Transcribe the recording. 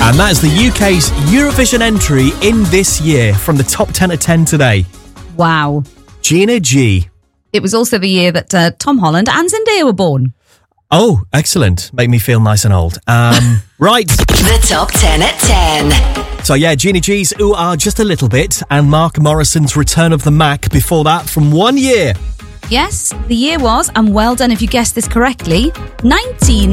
And that is the UK's Eurovision entry in this year from the top 10 of 10 today. Wow. Gina G. It was also the year that Tom Holland and Zendaya were born. Oh, excellent. Make me feel nice and old. Right. The top 10 at 10. So yeah, Gina G's Ooh Ah Just a Little Bit and Mark Morrison's Return of the Mac before that from 1 year. Yes, the year was, and well done if you guessed this correctly,